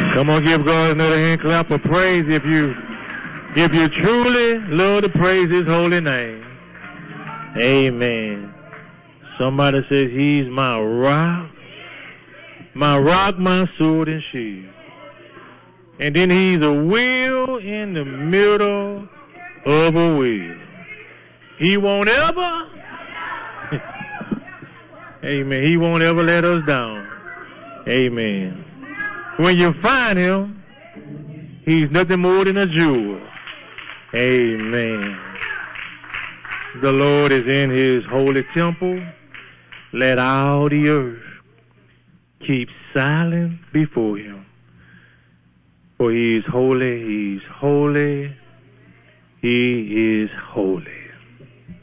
Come on, give God another hand clap of praise if you truly love to praise His holy name. Amen. Somebody says He's my rock, my sword and shield. And then He's a wheel in the middle of a wheel. He won't ever, amen, He won't ever let us down. Amen. When you find Him, He's nothing more than a jewel. Amen. The Lord is in His holy temple. Let all the earth keep silent before Him. For He is holy, He's holy, He is holy.